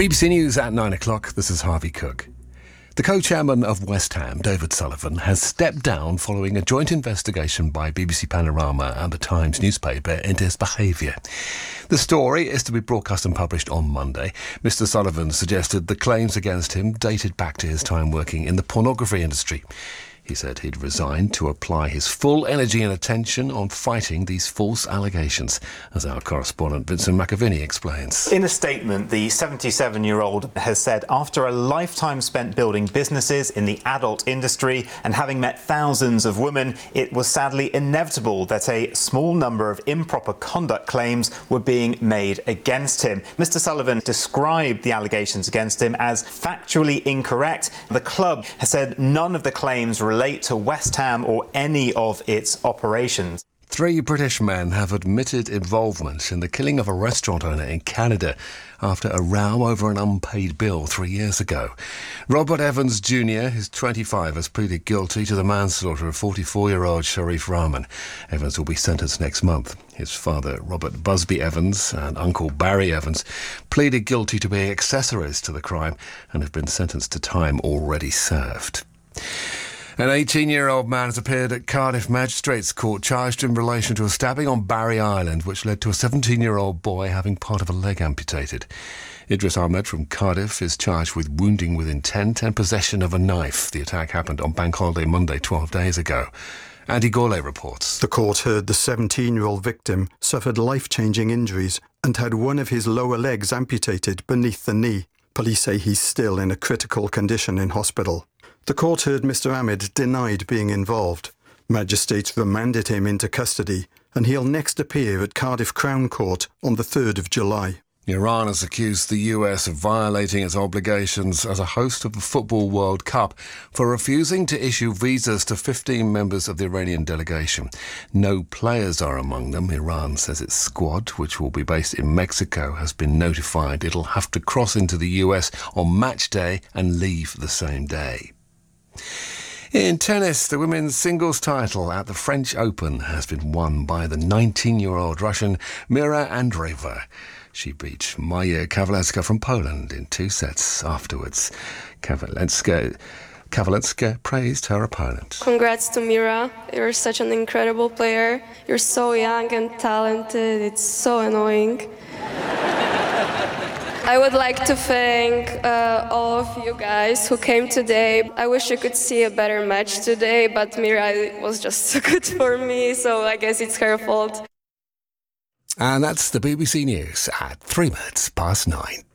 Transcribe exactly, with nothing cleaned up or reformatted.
B B C News at nine o'clock. This is Harvey Cook. The co-chairman of West Ham, David Sullivan, has stepped down following a joint investigation by B B C Panorama and the Times newspaper into his behaviour. The story is to be broadcast and published on Monday. Mister Sullivan suggested the claims against him dated back to his time working in the pornography industry. He said he'd resigned to apply his full energy and attention on fighting these false allegations, as our correspondent Vincent McAviney explains. In a statement, the seventy-seven-year-old has said after a lifetime spent building businesses in the adult industry and having met thousands of women, it was sadly inevitable that a small number of improper conduct claims were being made against him. Mister Sullivan described the allegations against him as factually incorrect. The club has said none of the claims relate to West Ham or any of its operations. Three British men have admitted involvement in the killing of a restaurant owner in Canada after a row over an unpaid bill three years ago. Robert Evans Junior, who's twenty-five, has pleaded guilty to the manslaughter of forty-four-year-old Sharif Rahman. Evans will be sentenced next month. His father, Robert Busby Evans, and uncle Barry Evans pleaded guilty to being accessories to the crime and have been sentenced to time already served. An eighteen-year-old man has appeared at Cardiff Magistrates Court charged in relation to a stabbing on Barry Island, which led to a seventeen-year-old boy having part of a leg amputated. Idris Ahmed from Cardiff is charged with wounding with intent and possession of a knife. The attack happened on Bank Holiday Monday, twelve days ago. Andy Gourlay reports. The court heard the seventeen-year-old victim suffered life-changing injuries and had one of his lower legs amputated beneath the knee. Police say he's still in a critical condition in hospital. The court heard Mister Ahmed denied being involved. Magistrates remanded him into custody and he'll next appear at Cardiff Crown Court on the third of July. Iran has accused the U S of violating its obligations as a host of the Football World Cup for refusing to issue visas to fifteen members of the Iranian delegation. No players are among them. Iran says its squad, which will be based in Mexico, has been notified it'll have to cross into the U S on match day and leave the same day. In tennis, the women's singles title at the French Open has been won by the nineteen-year-old Russian Mira Andreeva. She beat Maja Kawalinska from Poland in two sets afterwards. Kawalinska, Kawalinska praised her opponent. Congrats to Mira. You're such an incredible player. You're so young and talented. It's so annoying. I would like to thank uh, all of you guys who came today. I wish you could see a better match today, but Mira was just so good for me, so I guess it's her fault. And that's the B B C News at three minutes past nine.